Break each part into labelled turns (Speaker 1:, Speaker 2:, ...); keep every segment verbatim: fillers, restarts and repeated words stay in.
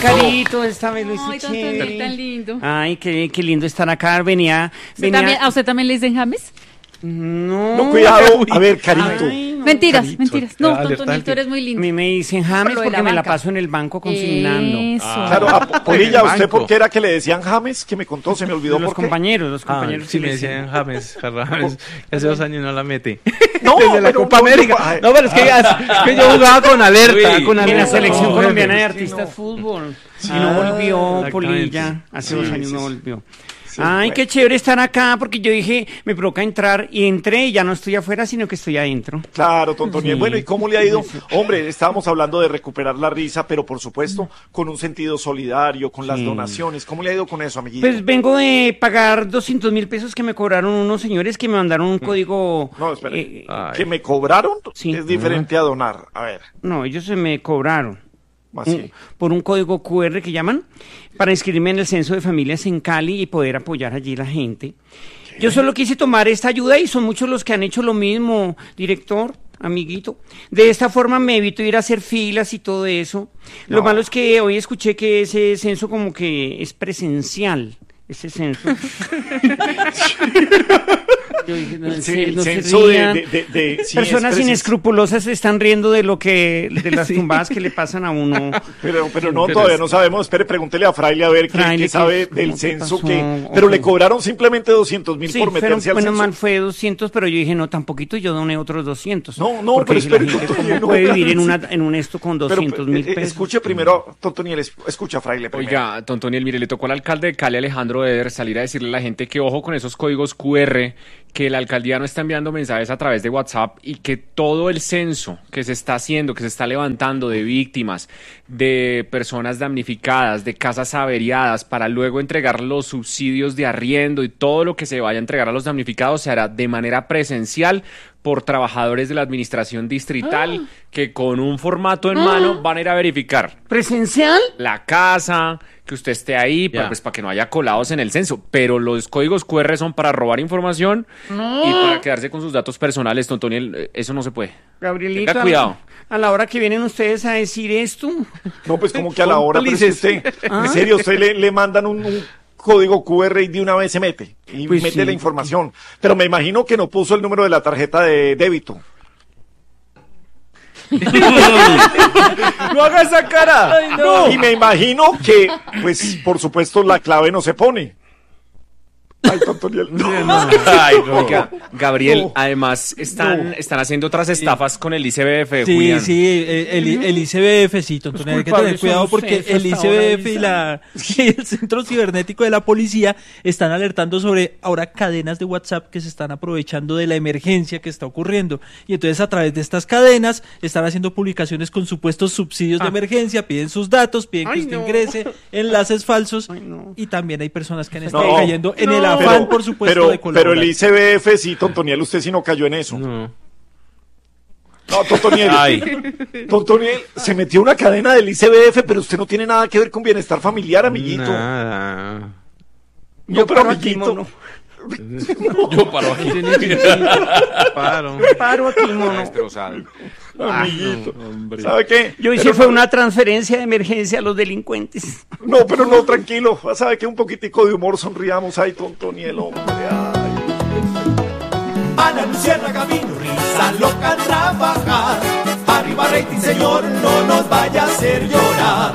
Speaker 1: Carito, esta vez lo hice
Speaker 2: Ay,
Speaker 1: chévere.
Speaker 2: tan lindo.
Speaker 1: Ay, qué, qué lindo estar acá. Venía,
Speaker 2: ¿Usted
Speaker 1: venía...
Speaker 2: también, ¿A usted también le dicen James?
Speaker 1: No.
Speaker 3: No, cuidado. A ver, Carito.
Speaker 1: Ay, no.
Speaker 2: Mentiras,
Speaker 3: Carito.
Speaker 2: mentiras. No,
Speaker 4: Alerta
Speaker 2: Tontonil,
Speaker 4: al
Speaker 2: tú eres muy
Speaker 1: A
Speaker 2: lindo.
Speaker 1: mí me dicen James
Speaker 2: Por lo de
Speaker 1: porque
Speaker 2: la
Speaker 1: me la
Speaker 2: banca.
Speaker 1: paso en el banco consignando.
Speaker 2: Eso.
Speaker 4: Ah.
Speaker 3: Claro, a Polilla,
Speaker 4: En el
Speaker 3: ¿usted por
Speaker 4: banco.
Speaker 3: qué era que le decían James? Que me contó, se me olvidó
Speaker 1: Los
Speaker 3: por qué.
Speaker 1: compañeros, los
Speaker 4: Ah,
Speaker 1: compañeros.
Speaker 4: sí
Speaker 1: que
Speaker 4: me
Speaker 1: le
Speaker 4: decían James, James. Hace dos años no la mete.
Speaker 3: No,
Speaker 4: Desde la
Speaker 3: pero
Speaker 4: Copa
Speaker 3: no,
Speaker 4: América.
Speaker 3: ay.
Speaker 4: No, pero es que, es que yo jugaba con alerta,
Speaker 5: Uy,
Speaker 4: con
Speaker 1: En la
Speaker 4: alerta.
Speaker 1: selección
Speaker 4: No,
Speaker 1: colombiana de
Speaker 4: jefe.
Speaker 1: artistas de fútbol.
Speaker 3: Sí.
Speaker 1: Y no
Speaker 3: Ah,
Speaker 1: volvió
Speaker 4: exactamente.
Speaker 1: Polilla. Hace
Speaker 3: Sí,
Speaker 1: dos años
Speaker 3: sí,
Speaker 1: no
Speaker 3: sí.
Speaker 1: volvió.
Speaker 3: Sí,
Speaker 1: Ay,
Speaker 3: bueno.
Speaker 1: qué chévere estar acá porque yo dije, me provoca entrar y entré y ya no estoy afuera, sino que estoy adentro.
Speaker 3: Claro, Tontoniel.
Speaker 1: Sí.
Speaker 3: Bueno, ¿y cómo le ha ido? Hombre, estábamos hablando de recuperar la risa, pero por supuesto con un sentido solidario, con las
Speaker 1: Sí.
Speaker 3: donaciones. ¿Cómo le ha ido con eso, amiguito?
Speaker 1: Pues vengo de pagar doscientos mil pesos que me cobraron unos señores que me mandaron un código.
Speaker 3: No, espere.
Speaker 1: eh,
Speaker 4: Ay.
Speaker 3: ¿Que me cobraron?
Speaker 1: Sí.
Speaker 3: Es diferente a donar. A ver,
Speaker 1: no, ellos se me cobraron.
Speaker 3: así.
Speaker 1: un- por un código Q R que llaman, para inscribirme en el censo de familias en Cali y poder apoyar allí la gente. Yo solo quise tomar esta ayuda y son muchos los que han hecho lo mismo, director, amiguito. De esta forma me evito ir a hacer filas y todo eso. Lo
Speaker 3: No.
Speaker 1: malo es que hoy escuché que ese censo como que es presencial, ese censo. Yo dije, no,
Speaker 3: El,
Speaker 1: se-
Speaker 3: ce- el
Speaker 1: no se
Speaker 3: censo de,
Speaker 1: rían.
Speaker 3: de, de- de- sí,
Speaker 1: Personas
Speaker 3: es preciso.
Speaker 1: inescrupulosas se están riendo de lo que, de las tumbadas que le pasan a uno.
Speaker 3: Pero, pero no,
Speaker 4: Pero
Speaker 3: todavía
Speaker 4: es-
Speaker 3: no sabemos. Espere, pregúntele a Fraile a ver qué,
Speaker 1: Fraile,
Speaker 3: qué
Speaker 1: ¿qué-
Speaker 3: sabe
Speaker 1: cómo
Speaker 3: del
Speaker 1: qué
Speaker 3: censo
Speaker 1: pasó?
Speaker 3: que... Pero
Speaker 1: Ok.
Speaker 3: le cobraron simplemente doscientos mil
Speaker 1: Sí,
Speaker 3: por
Speaker 1: pero,
Speaker 3: meterse al
Speaker 1: bueno,
Speaker 3: censo.
Speaker 1: mal fue doscientos, pero yo dije, no, tan poquito, yo doné otros doscientos.
Speaker 3: No, no,
Speaker 1: Porque
Speaker 3: pero
Speaker 1: dije, la
Speaker 3: espere,
Speaker 1: gente,
Speaker 3: Tontoniel,
Speaker 1: ¿cómo
Speaker 3: no,
Speaker 1: puede vivir en,
Speaker 3: sí.
Speaker 1: una, en un esto con
Speaker 3: Pero,
Speaker 1: doscientos mil
Speaker 3: eh, eh,
Speaker 1: pesos?
Speaker 3: escuche primero, Tontoniel, es- escucha, Fraile primero.
Speaker 5: Oiga, Tontoniel, mire, le tocó al alcalde de Cali, Alejandro Eder, salir a decirle a la gente que ojo con esos códigos Q R, que la alcaldía no está enviando mensajes a través de WhatsApp y que todo el censo que se está haciendo, que se está levantando de víctimas, de personas damnificadas, de casas averiadas, para luego entregar los subsidios de arriendo y todo lo que se vaya a entregar a los damnificados se hará de manera presencial por trabajadores de la administración distrital que con un formato en mano van a ir a verificar
Speaker 1: ¿Presencial?
Speaker 5: la casa, que usted esté ahí,
Speaker 4: Ya.
Speaker 5: para, pues, para que no haya colados en el censo. Pero los códigos Q R son para robar información y para quedarse con sus datos personales, Tontoniel, eh, eso no se puede.
Speaker 1: Gabrielito,
Speaker 5: Tenga cuidado.
Speaker 1: A la hora que vienen ustedes a decir esto,
Speaker 3: No, pues como que a la hora, pero es que
Speaker 4: Cómplices.
Speaker 3: usted,
Speaker 1: Ah.
Speaker 3: en serio, usted le, le mandan un, un código Q R y de una vez se mete y
Speaker 1: Pues
Speaker 3: mete
Speaker 1: sí.
Speaker 3: la información. Pero me imagino que no puso el número de la tarjeta de débito.
Speaker 4: ¡No haga esa cara!
Speaker 3: No. Y me imagino que, pues, por supuesto, la clave no se pone. Ay, Tontoniel.
Speaker 5: Ay, no. Oiga, Gabriel,
Speaker 3: No.
Speaker 5: además están, están haciendo otras estafas con el I C B F,
Speaker 6: Sí,
Speaker 5: Julián.
Speaker 6: sí, el, el, el I C B F, sí, Tontoniel, hay que tener
Speaker 1: culpables
Speaker 6: cuidado
Speaker 1: son
Speaker 6: porque
Speaker 1: ustedes
Speaker 6: el
Speaker 1: hasta
Speaker 6: I C B F
Speaker 1: ahora,
Speaker 6: y, la, y el Centro Cibernético de la Policía están alertando sobre ahora cadenas de WhatsApp que se están aprovechando de la emergencia que está ocurriendo. Y entonces a través de estas cadenas están haciendo publicaciones con supuestos subsidios de emergencia, piden sus datos, piden que
Speaker 1: Ay,
Speaker 6: usted
Speaker 1: no.
Speaker 6: ingrese, enlaces falsos.
Speaker 1: Ay, no.
Speaker 6: Y también hay personas que han estado
Speaker 3: No.
Speaker 6: cayendo en el
Speaker 1: No.
Speaker 6: afán,
Speaker 3: Pero,
Speaker 6: por supuesto,
Speaker 3: pero,
Speaker 6: de colaborar.
Speaker 3: pero el I C B F, sí, Tontoniel, usted sí no cayó en eso.
Speaker 4: No.
Speaker 3: No, Tontoniel.
Speaker 4: Ay.
Speaker 3: Tontoniel, se metió una cadena del I C B F, pero usted no tiene nada que ver con bienestar familiar, amiguito.
Speaker 4: Nada.
Speaker 3: No,
Speaker 1: yo
Speaker 3: pero
Speaker 1: paro aquí,
Speaker 3: amiguito.
Speaker 1: mono.
Speaker 5: Yo paro aquí.
Speaker 4: Paro.
Speaker 1: Paro aquí, mono.
Speaker 5: Destrozado.
Speaker 3: Amiguito. ¿Sabe qué?
Speaker 1: Yo hice
Speaker 3: Pero
Speaker 1: fue
Speaker 3: no-
Speaker 1: una transferencia de emergencia a los delincuentes.
Speaker 3: No, pero no, tranquilo. ¿Sabe qué? Un poquitico de humor, sonriamos. Ay, Tontoniel, hombre. Ay.
Speaker 7: Ana Luciana Camino, risa loca a trabajar. Arriba rating, señor, no nos vaya a hacer llorar.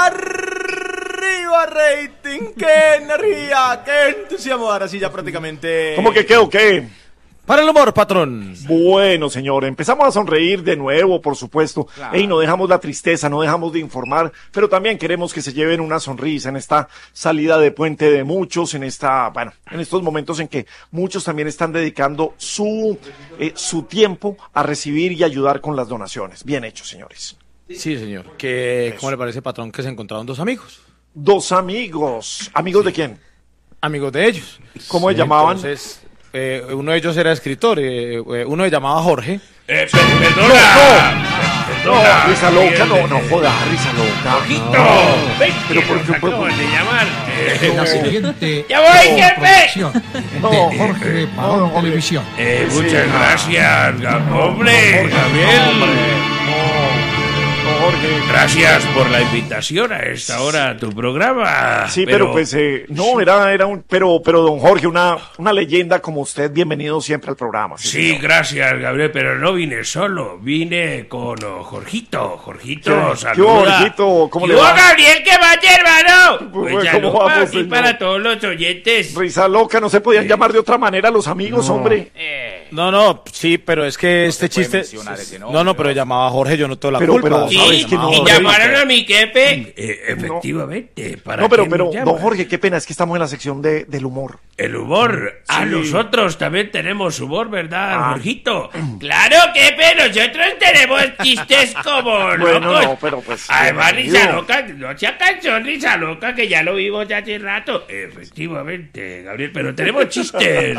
Speaker 4: ¡Arriba rating! ¡Qué energía! ¡Qué entusiasmo! Ahora sí ya prácticamente...
Speaker 3: ¿Cómo que qué o qué?
Speaker 4: Para el humor, patrón.
Speaker 3: Bueno, señor, empezamos a sonreír de nuevo, por supuesto. Ey, no dejamos la tristeza, no dejamos de informar, pero también queremos que se lleven una sonrisa en esta salida de puente de muchos, en esta, bueno, en estos momentos en que muchos también están dedicando su, eh, su tiempo a recibir y ayudar con las donaciones. Bien hecho, señores.
Speaker 4: Sí, señor. ¿Qué, ¿Cómo le parece, patrón, que se encontraron dos amigos?
Speaker 3: Dos amigos. ¿Amigos de quién?
Speaker 4: Amigos de ellos.
Speaker 3: ¿Cómo se llamaban?
Speaker 4: Entonces, eh, uno de ellos era escritor, eh, eh, uno se llamaba Jorge.
Speaker 8: Eh, per- perdona.
Speaker 3: No, risa loca, no, no joda, risa loca.
Speaker 8: No, ven,
Speaker 3: Pero
Speaker 8: que
Speaker 3: por
Speaker 8: nos
Speaker 3: qué, por-
Speaker 8: acaban de llamar. Eh,
Speaker 9: La siguiente
Speaker 8: ¡Ya voy, jefe!
Speaker 9: producción
Speaker 3: No,
Speaker 9: de
Speaker 3: Jorge,
Speaker 9: Jorge
Speaker 3: no,
Speaker 9: Barón
Speaker 3: Jorge.
Speaker 9: Televisión.
Speaker 8: Eh,
Speaker 3: Sí,
Speaker 8: muchas
Speaker 3: no.
Speaker 8: gracias, Ga- hombre,
Speaker 3: Jorge,
Speaker 8: Gabriel.
Speaker 3: no, hombre, no, no, Jorge.
Speaker 8: Gracias por la invitación a esta hora a tu programa.
Speaker 3: Sí, pero, pero pues, eh, no, era, era un, pero, pero don Jorge, una, una leyenda como usted, bienvenido siempre al programa.
Speaker 8: Sí, sí gracias, Gabriel, pero no vine solo, vine con oh, Jorgito. Jorgito,
Speaker 3: ¿Qué?
Speaker 8: saluda.
Speaker 3: ¿Qué, Jorgito? ¿Cómo le
Speaker 8: va?
Speaker 3: va?
Speaker 8: Gabriel, ¿qué va, hermano?
Speaker 3: Pues,
Speaker 8: Pues
Speaker 3: ¿cómo
Speaker 8: saluda
Speaker 3: vamos,
Speaker 8: aquí
Speaker 3: señor?
Speaker 8: para todos los oyentes.
Speaker 3: Risa loca, no se podían eh. llamar de otra manera los amigos,
Speaker 4: no.
Speaker 3: hombre.
Speaker 8: Eh.
Speaker 4: No, no, sí, pero es que no este chiste... No, no, pero llamaba a Jorge, yo no tengo la
Speaker 3: pero,
Speaker 4: culpa.
Speaker 3: Pero,
Speaker 8: sí,
Speaker 3: ¿sabes que no,
Speaker 8: y
Speaker 3: Jorge?
Speaker 8: llamaron a mi jefe. Eh, efectivamente. ¿Para
Speaker 3: no, pero,
Speaker 8: qué
Speaker 3: pero,
Speaker 8: nos llaman?
Speaker 3: don Jorge, qué pena, es que estamos en la sección de, del humor.
Speaker 8: El humor.
Speaker 3: Sí.
Speaker 8: A nosotros también tenemos humor, ¿verdad, ah. Jorgito? Claro que pero nosotros tenemos chistes como
Speaker 3: bueno,
Speaker 8: locos.
Speaker 3: No, pero pues...
Speaker 8: Además, Risa Loca, no sea canción Risa Loca, que ya lo vimos ya hace rato. Efectivamente, Gabriel, pero tenemos chistes.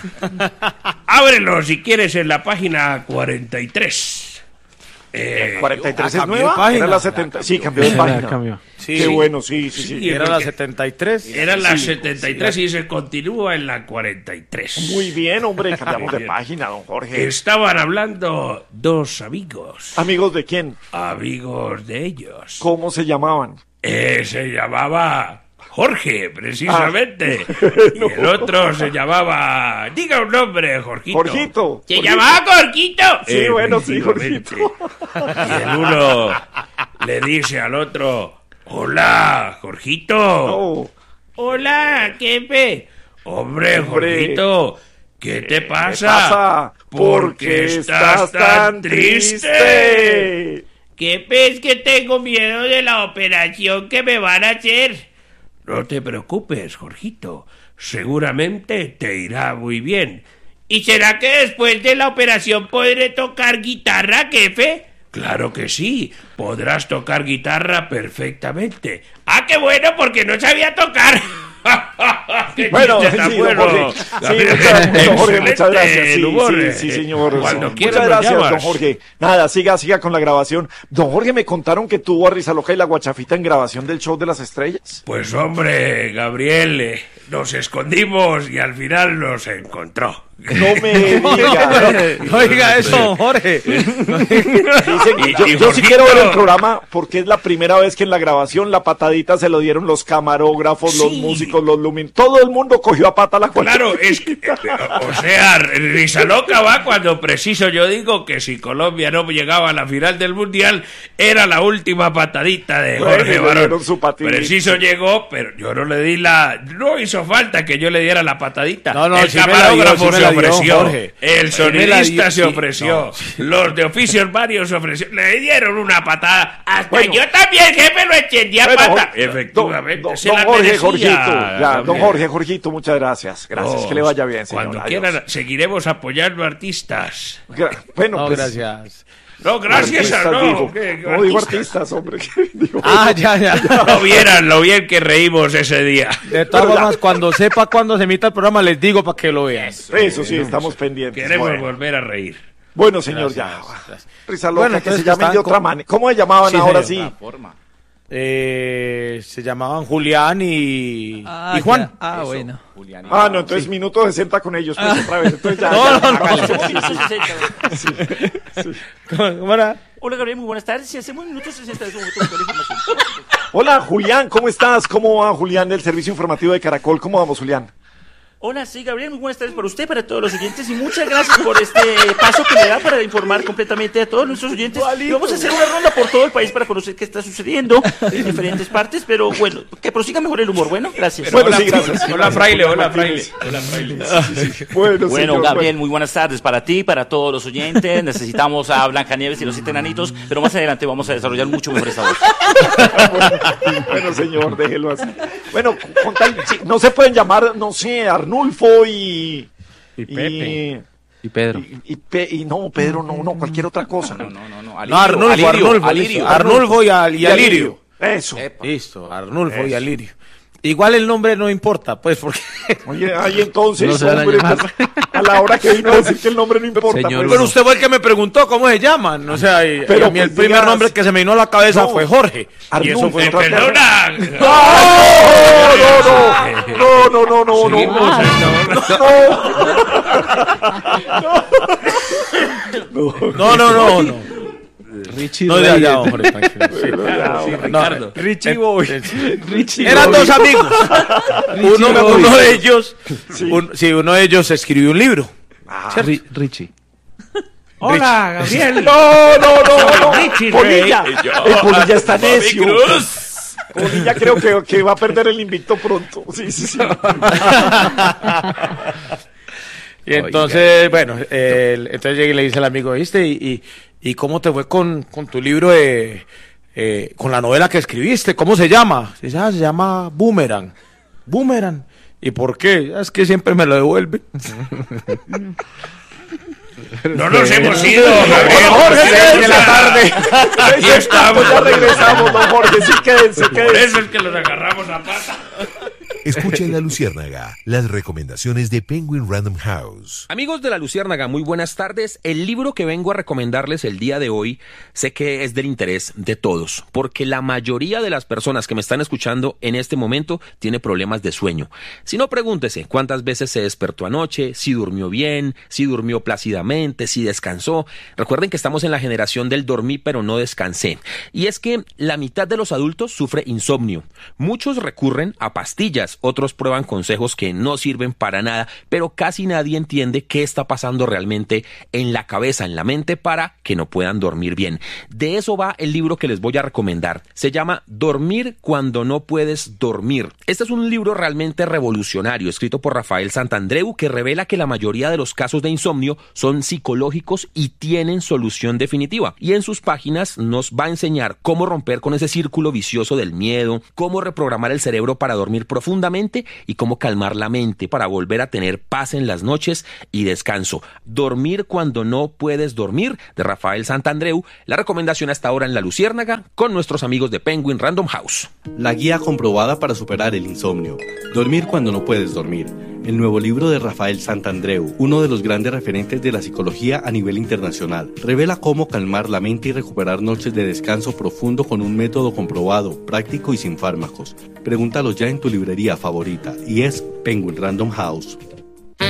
Speaker 8: Ábrelo si quieres en la página cuarenta y tres. Eh,
Speaker 3: ¿cuarenta y tres
Speaker 4: ah,
Speaker 3: es nueva?
Speaker 4: Página.
Speaker 3: Era la setenta. Sí, cambió de página.
Speaker 6: Cambió.
Speaker 3: Sí. Qué bueno, sí, sí, sí.
Speaker 8: Sí,
Speaker 4: Era la setenta y tres.
Speaker 8: Era la
Speaker 3: sí,
Speaker 8: setenta y tres sí, y se continúa en la cuarenta y tres.
Speaker 3: Muy bien, hombre, cambiamos de página, don Jorge.
Speaker 8: Estaban hablando dos amigos.
Speaker 3: ¿Amigos de quién?
Speaker 8: Amigos de ellos.
Speaker 3: ¿Cómo se llamaban?
Speaker 8: Eh, se llamaba Jorge, precisamente.
Speaker 3: Ah. No.
Speaker 8: Y el otro se llamaba... Diga un nombre, Jorgito.
Speaker 3: Jorgito.
Speaker 8: ¿Se
Speaker 3: Jorgito.
Speaker 8: llamaba Jorgito?
Speaker 3: Sí, bueno, sí,
Speaker 8: Efectivamente.
Speaker 3: Jorgito.
Speaker 8: Y el uno le dice al otro... Hola, Jorgito.
Speaker 3: No.
Speaker 8: Hola, jefe. Hombre,
Speaker 3: Hombre.
Speaker 8: Jorgito, ¿qué te pasa?
Speaker 3: ¿Qué pasa?
Speaker 8: ¿Por qué estás tan triste? ¿Qué ves que tengo miedo de la operación que me van a hacer? No te preocupes, Jorgito. Seguramente te irá muy bien. ¿Y será que después de la operación podré tocar guitarra, jefe? Claro que sí, podrás tocar guitarra perfectamente. ¡Ah, qué bueno! Porque no sabía tocar. ¡Qué
Speaker 3: Bueno,
Speaker 8: chiste tan
Speaker 3: sí,
Speaker 8: bueno!
Speaker 3: don Jorge. Sí,
Speaker 8: Gabriel,
Speaker 3: muchas, don Jorge,
Speaker 8: excelente
Speaker 3: muchas gracias. Sí,
Speaker 8: el humor,
Speaker 3: sí,
Speaker 8: eh.
Speaker 3: sí, señor.
Speaker 8: Cuando
Speaker 3: Sí.
Speaker 8: quieras
Speaker 3: Muchas
Speaker 8: me
Speaker 3: gracias,
Speaker 8: llamas.
Speaker 3: don Jorge. Nada, siga, siga con la grabación. Don Jorge, me contaron que tuvo a Risa Loca y la Guachafita en grabación del show de las estrellas.
Speaker 8: Pues hombre, Gabriel, eh, nos escondimos y al final nos encontró.
Speaker 3: No me diga.
Speaker 4: No diga eso, don Jorge.
Speaker 3: Dicen,
Speaker 8: Y-
Speaker 3: yo,
Speaker 8: y
Speaker 3: yo sí
Speaker 8: Jorgito-
Speaker 3: quiero ver el programa porque es la primera vez que en la grabación la patadita se lo dieron los camarógrafos, los
Speaker 8: Sí.
Speaker 3: músicos, los lumin. Todo el mundo cogió a pata la
Speaker 8: Claro,
Speaker 3: Guachafita.
Speaker 8: es que, eh, o sea, Risa Loca va cuando preciso yo digo que si Colombia no llegaba a la final del Mundial, era la última patadita de
Speaker 3: Bueno,
Speaker 8: Jorge
Speaker 3: le
Speaker 8: Barón.
Speaker 3: dieron su patadita.
Speaker 8: Preciso llegó, pero yo no le di la... No hizo falta que yo le diera la patadita.
Speaker 4: No, no,
Speaker 8: el
Speaker 4: sí me la dio,
Speaker 8: camarógrafo
Speaker 4: sí me
Speaker 8: se
Speaker 4: la dio,
Speaker 8: ofreció,
Speaker 4: Jorge.
Speaker 8: el
Speaker 4: Sí me la
Speaker 8: sonidista
Speaker 4: dio,
Speaker 8: se
Speaker 4: sí,
Speaker 8: ofreció,
Speaker 4: no.
Speaker 8: los de oficios varios se ofreció, le dieron una patada. Hasta
Speaker 3: Bueno.
Speaker 8: yo también, jefe, lo eché a
Speaker 3: Bueno,
Speaker 8: pata.
Speaker 3: Jorge,
Speaker 8: Efectivamente,
Speaker 3: don,
Speaker 8: se
Speaker 3: don
Speaker 8: la
Speaker 3: Jorge,
Speaker 8: merecía,
Speaker 3: Jorgito, ya, don
Speaker 8: Gabriel.
Speaker 3: Jorge, Jorgito, muchas gracias. Gracias,
Speaker 8: Oh,
Speaker 3: que le vaya bien, señor.
Speaker 8: Cuando
Speaker 3: Adiós.
Speaker 8: quieran, seguiremos apoyando artistas.
Speaker 3: Gra- Bueno,
Speaker 4: No,
Speaker 3: pues,
Speaker 4: gracias.
Speaker 8: No, gracias a
Speaker 3: artistas,
Speaker 8: no.
Speaker 3: digo.
Speaker 8: ¿qué- qué
Speaker 3: No digo
Speaker 8: artistas?
Speaker 3: artistas, hombre. ¿qué digo?
Speaker 4: Ah, ya, ya.
Speaker 8: No vieran lo bien que reímos ese día.
Speaker 4: De todas formas, cuando sepa cuándo se emita el programa, les digo para que lo vean.
Speaker 3: Eso sí, estamos pendientes.
Speaker 8: Queremos
Speaker 3: Bueno,
Speaker 8: volver a reír.
Speaker 3: Bueno, señor,
Speaker 4: Gracias,
Speaker 3: ya.
Speaker 4: gracias.
Speaker 3: Risa loca,
Speaker 4: Bueno,
Speaker 3: que
Speaker 4: entonces
Speaker 3: se llamen
Speaker 4: están
Speaker 3: de otra
Speaker 4: con-
Speaker 3: manera. ¿Cómo se llamaban
Speaker 4: Sí,
Speaker 3: ahora
Speaker 4: señor.
Speaker 3: sí?
Speaker 4: Eh, se llamaban Julián y,
Speaker 6: Ah,
Speaker 4: y Juan.
Speaker 6: ya. Ah, bueno.
Speaker 3: Ah, no, entonces minuto sesenta con ellos, pues otra vez. Entonces ya.
Speaker 4: No,
Speaker 3: ya,
Speaker 4: no, no.
Speaker 3: hágale. Sí, sí, sí.
Speaker 4: ¿Cómo era?
Speaker 2: Hola Gabriel, muy buenas tardes. Si hacemos minutos sesenta de su información.
Speaker 3: Hola, Julián, ¿cómo estás? ¿Cómo va, Julián, del Servicio Informativo de Caracol? ¿Cómo vamos, Julián?
Speaker 2: Hola, sí, Gabriel, muy buenas tardes para usted, para todos los oyentes y muchas gracias por este paso que me da para informar completamente a todos nuestros oyentes. Y vamos a hacer una ronda por todo el país para conocer qué está sucediendo en diferentes partes, pero bueno, que prosiga mejor el humor. Bueno, gracias.
Speaker 3: Bueno, sí, gracias.
Speaker 8: Hola, fraile, hola, fraile. Hola, fraile.
Speaker 3: Bueno,
Speaker 2: Bueno,
Speaker 3: señor,
Speaker 2: Gabriel, muy buenas tardes para ti, para todos los oyentes. Necesitamos a Blancanieves y los siete enanitos, pero más adelante vamos a desarrollar mucho mejor esta voz.
Speaker 3: Bueno, bueno, señor, déjelo así. Bueno, con tal- sí, no se pueden llamar, no sé, Arnulfo y...
Speaker 5: Y Pepe.
Speaker 6: Y Pedro.
Speaker 3: Y, y Pe- y no, Pedro, no, no, cualquier otra cosa.
Speaker 2: No, no, no.
Speaker 4: No, Arnulfo, Arnulfo, listo. Arnulfo y, Al- y Alirio.
Speaker 3: Eso.
Speaker 4: Listo, Arnulfo y Alirio. Igual el nombre no importa, pues, porque...
Speaker 3: Oye, ahí entonces,
Speaker 6: No se van a
Speaker 3: hombre,
Speaker 6: llamar.
Speaker 3: pues, a la hora que vino a decir que el nombre no importa.
Speaker 6: Señor,
Speaker 3: pues.
Speaker 4: Pero usted fue el que me preguntó cómo se llaman. O sea, y,
Speaker 3: Pero
Speaker 4: y a mí el
Speaker 3: pues
Speaker 4: primer
Speaker 3: digas-
Speaker 4: nombre que se me vino a la cabeza
Speaker 3: No.
Speaker 4: fue Jorge. Y eso
Speaker 3: Arnulfo,
Speaker 4: fue
Speaker 8: Eh,
Speaker 4: lo que...
Speaker 8: perdona.
Speaker 3: No, no, no, no, no, no,
Speaker 8: Seguimos
Speaker 3: no,
Speaker 8: a esta hora.
Speaker 4: No, no, no, no. Richie
Speaker 9: No, ya, ya, Jorge, tranquilo. Sí.
Speaker 4: Sí, Ricardo.
Speaker 9: No,
Speaker 4: Richie
Speaker 9: eh,
Speaker 4: Boy.
Speaker 9: eh,
Speaker 4: Richie
Speaker 9: Eran
Speaker 4: Boy.
Speaker 9: dos amigos. uno,
Speaker 4: Boy.
Speaker 9: uno de ellos,
Speaker 3: Sí.
Speaker 9: un- sí, uno de ellos escribió un libro. ¿cierto?
Speaker 4: Ri- Richie.
Speaker 8: Hola, Gabriel.
Speaker 3: No, no, no, no.
Speaker 8: Richie
Speaker 3: Polilla.
Speaker 8: Ray.
Speaker 3: El Polilla está
Speaker 9: Bobby
Speaker 3: necio.
Speaker 9: Cruz.
Speaker 3: Polilla creo que, que va a perder el invicto pronto. Sí, sí, sí.
Speaker 9: Y entonces, bueno, eh, el- entonces llegué y le dice al amigo, ¿viste? ¿Y, y, y cómo te fue con, con tu libro de, eh, con la novela que escribiste? ¿Cómo se llama? Dice, ah, se llama Boomerang. Boomerang. ¿Y por qué? Es que siempre me lo devuelve.
Speaker 8: No nos hemos ido,
Speaker 3: Don
Speaker 8: Gabriel.
Speaker 3: Jorge, quédense
Speaker 8: de la tarde.
Speaker 3: Aquí
Speaker 8: estamos.
Speaker 3: Ya regresamos, don Jorge. Sí, quédense,
Speaker 8: Por
Speaker 3: quédense.
Speaker 8: eso es que los agarramos a pata.
Speaker 10: Escucha en La Luciérnaga las recomendaciones de Penguin Random House.
Speaker 11: Amigos de La Luciérnaga, muy buenas tardes. El libro que vengo a recomendarles el día de hoy sé que es del interés de todos, porque la mayoría de las personas que me están escuchando en este momento tiene problemas de sueño. Si no, pregúntese cuántas veces se despertó anoche, si durmió bien, si durmió plácidamente, si descansó. Recuerden que estamos en la generación del dormí pero no descansé. Y es que la mitad de los adultos sufre insomnio. Muchos recurren a pastillas, otros prueban consejos que no sirven para nada, pero casi nadie entiende qué está pasando realmente en la cabeza, en la mente, para que no puedan dormir bien. De eso va el libro que les voy a recomendar. Se llama Dormir cuando no puedes dormir. Este es un libro realmente revolucionario, escrito por Rafael Santandreu, que revela que la mayoría de los casos de insomnio son psicológicos y tienen solución definitiva. Y en sus páginas nos va a enseñar cómo romper con ese círculo vicioso del miedo, cómo reprogramar el cerebro para dormir profundamente y cómo calmar la mente para volver a tener paz en las noches y descanso. Dormir cuando no puedes dormir, de Rafael Santandreu. La recomendación hasta ahora en La Luciérnaga con nuestros amigos de Penguin Random House.
Speaker 12: La guía comprobada para superar el insomnio. Dormir cuando no puedes dormir. El nuevo libro de Rafael Santandreu, uno de los grandes referentes de la psicología a nivel internacional, revela cómo calmar la mente y recuperar noches de descanso profundo con un método comprobado, práctico y sin fármacos. Pregúntalo ya en tu librería favorita y es Penguin Random House.